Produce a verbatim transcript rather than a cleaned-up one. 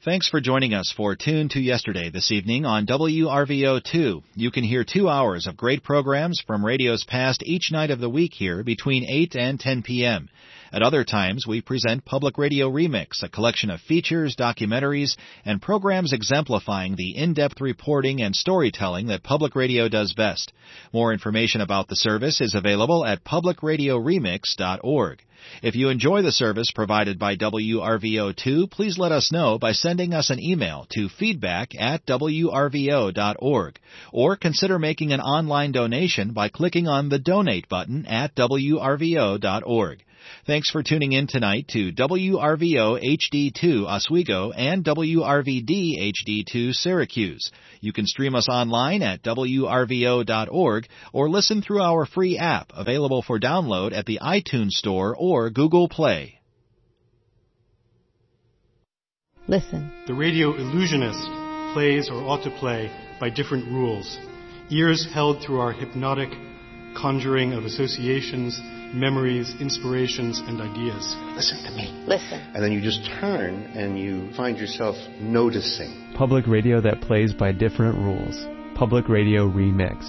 Thanks for joining us for Tune to Yesterday this evening on W R V O two. You can hear two hours of great programs from radios past each night of the week here between eight and ten p.m. At other times, we present Public Radio Remix, a collection of features, documentaries, and programs exemplifying the in-depth reporting and storytelling that public radio does best. More information about the service is available at public radio remix dot org. If you enjoy the service provided by W R V O two, please let us know by sending us an email to feedback at W R V O dot org, or consider making an online donation by clicking on the Donate button at W R V O dot org. Thanks for tuning in tonight to W R V O H D two Oswego and W R V D H D two Syracuse. You can stream us online at W R V O dot org or listen through our free app available for download at the iTunes Store or Google Play. Listen. The radio illusionist plays or ought to play by different rules. Ears held through our hypnotic conjuring of associations, memories, inspirations, and ideas. Listen to me. Listen. And then you just turn and you find yourself noticing. Public radio that plays by different rules. Public Radio Remix.